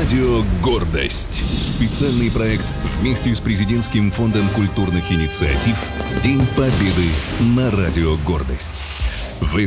Радио «Гордость». Специальный проект вместе с Президентским фондом культурных инициатив «День Победы» на Радио «Гордость».